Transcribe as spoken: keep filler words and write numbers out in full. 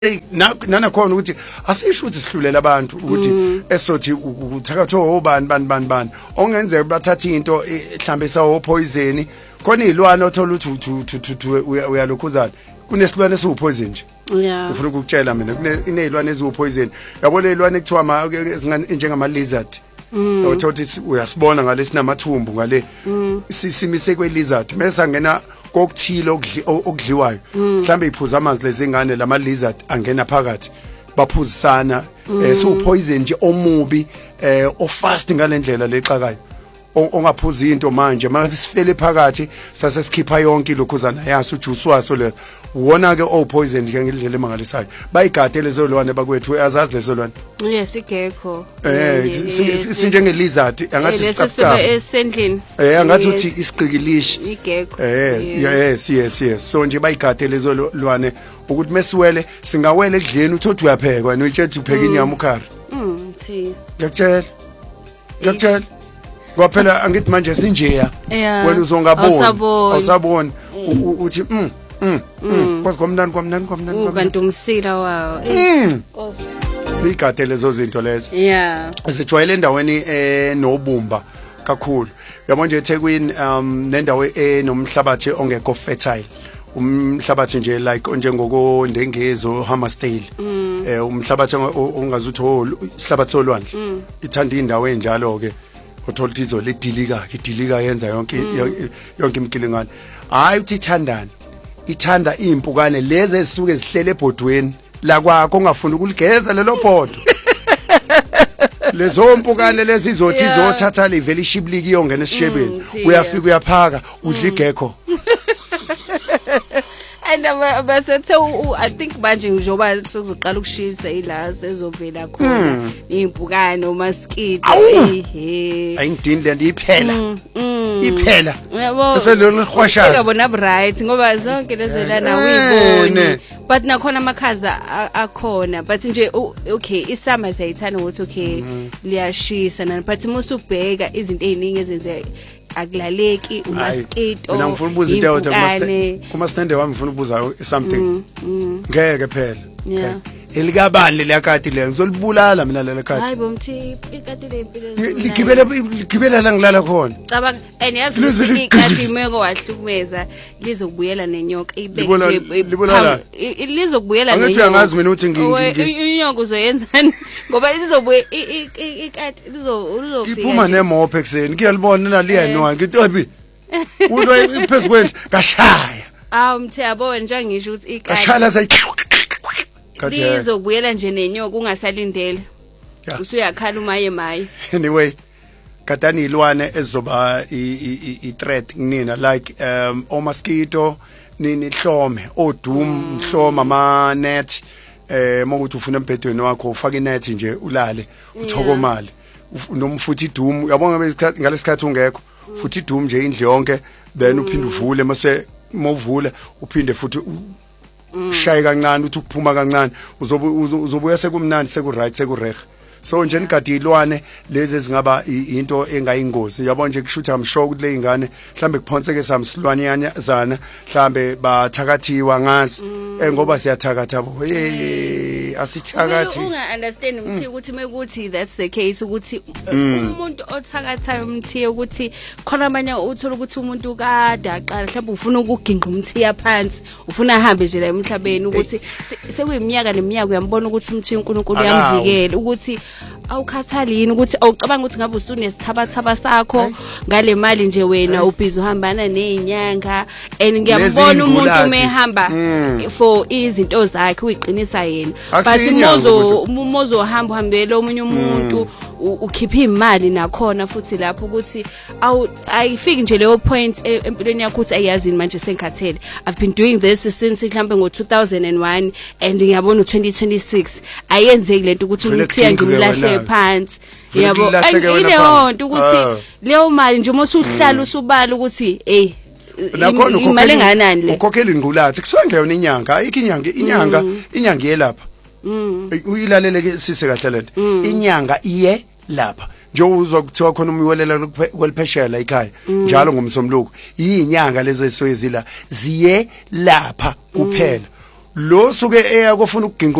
nana khona ukuthi asisho ukuthi sihlulela abantu ukuthi esothi uthakatho obani bani bani bani ongenzeka bathatha into mhlambe sawo poison khona izilwane othola ukuthi uyalokhuzana kunesilwane esiwu poison nje yeah ufuna ukutshela mina kunezilwane eziwu poison yabona izilwane ekuthiwa ama njengama lizard othothi uyasibona ngale sinamathumbu ngale sisimise kwe lizard mase angena kokuthilo okudliwayo mhlambe iphuza amanzi lezi ngane lama lizard angena phakathi baphuzisana so poison nje omubi o fast ngalendlela lexakayo ongaphuza into manje masifele phakathi sase sikhipha yonke lokhuzana yaso ujuice waso le wona ke o poison ke ngendlela emangalisayo bayigade lezo lwane bakwethu azazi lezo lwane yes igekho eh sinjenge lizard angathi sicapta esendlini eh angathi uthi isiqikilishi igekho eh yes yes yes so nje bayigade lezo lwane ukuthi mesiwele singawele ekudleni uthothi uyapheka wena uyitshela upheka inyama ukhari mm thi ngiyakutshela ngiyakutshela kwaphela angithi manje sinjeya wena uzongabona awusabona uthi mm mm kwazi kwamnani kwamnani kwamnani kanti umsila wawo Nkosi ligade lezo zinto lezo yeah sijwayele endaweni enobumba kakhulu yabo nje eThekwini um nendawo enomhlabathi ongekho fertile umhlabathi nje like njengoko Ndengezo Hammersdale eh umhlabathi ongazuthi isihlabathi solwandle ithanda indawo enjalo ke uthola ukuthi izolidilika idilika yenza yonke yonke imkilingane hayi uthi ithandana ithanda impukane lezi ezisuke zihlele ebhodweni la kwakho ongafuna ukuligeza lelo bhodo lezo mpukane lezi izothi izothatha le vele ishibliki iyongena esishebeni uyafika uyaphaka udla igekho and abasethe I think manje njoba sekuzoqala ukushisa ila sezovela khona impukane umaskito ehe ayindini le iphela iphela yabo eselona khwashaza yabona bright ngoba zonke lezo lana uyibone but nakhona amakhaza akhona but nje okay isama sayithana ukuthi okay liyashisa nani but musubheka izinto eziningi ezenze akulaleki umaskito mina ngifuna ubuza into yodwa kuma stand wami ngifuna ubuza something ngeke phela yeah elikabani leyakati le ngizolibulala mina lele kati hayi bomthi ikati le impilo ligibela ligibela la ngilala khona cabanga and yazi ikati imeko wahlukumeza lizokubuyela nenyoka ibeke nje lizokubuyela nenyoka angithi angazi mina ukuthi inyoka uzoyenzani ngoba lizobuye ikati lizofika iphuma nemophe ekseni kuyalibona naliyanwa ngithi habi ulo iphezukweni kashaya ah umthi yabo nje ngisho ukuthi ikati kashala sayi lizobuyela nje nenyoka ungasalindele usuyakhala umaye maye anyway katani ilwane ezoba i threat kunina like um o mosquito nini hlome odum hloma ama net eh mokuthi ufuna embhedweni wakho ufaka inet nje ulale uthokomali nomfuthi idum yabona ngalesikhathi ungekho futhi idum nje indle yonke then uphinde uvule mase movula uphinde futhi shaye kancane uthi ukuphuma kancane uzobuya sekumnandi seku right seku reg so nje nigadi ilwane lezi ezingaba into engayingozi yabona nje kushutha amsho ukuthi le ingane mhlambe kuphonseke samsilwanyana zana mhlambe bathakathiwa ngazi ngoba siyathakatha bo hey asithakathi unga understand umthi ukuthi mekuthi that's the case ukuthi umuntu othakathayo umthi ukuthi khona abanye uthola ukuthi umuntu kada aqala mhlawumbe ufuna ukuginqa umthi yaphansi ufuna ahambe nje la emhlabeni ukuthi sekuyiminyaka neminyaka uyambona ukuthi umthi uNkulunkulu uyamvikela ukuthi awukhathali yini ukuthi awucabanga ukuthi ngabe usunesithabathaba sakho ngale mali nje wena ubhizi uhambana nezinyanga and ngiyambona umuntu umehamba for izinto zakhe uyiqinisa yena but umozo umozo ohamba uhambele omunye umuntu ukhipha imali nakhona futhi lapho ukuthi awu ayifiki nje leyo point empilweni yakho ukuthi ayazini manje sengikhathele I've been doing this since mhlambe ngo two thousand one and ngiyabona u twenty twenty-six ayenzeki lento ukuthi umuntu ngimlahle phansi yabo ile honto ukuthi leyo mali nje uma usuhlala usubala ukuthi hey nakhona imali enganani le ukhokhela ingqulathi kusuke ngeyona inyanga ayikho inyanga inyanga inyanga yelapha uyilalele ke sise kahle lento inyanga iye lapha nje uzwa kuthiwa khona umwelela kwelipheshela ekhaya njalo ngomsomluko iyinyanga lezo esoyezila ziye lapha kuphela lo suke eya kofuna ukuginqa